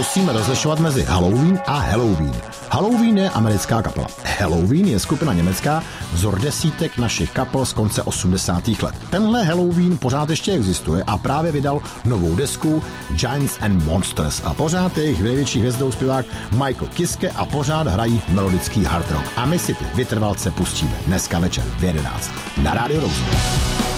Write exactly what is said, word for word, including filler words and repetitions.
musíme rozlišovat mezi Halloween a Helloween. Halloween je americká kapela. Helloween je skupina německá, vzor desítek našich kapel z konce osmdesátých let. Tenhle Halloween pořád ještě existuje a právě vydal novou desku Giants and Monsters a pořád je jejich největší hvězdou zpěvák Michael Kiske a pořád hrají melodický hard rock. A my si ty vytrvalce pustíme dneska večer v jedenáct na Rádiu Rozhlas.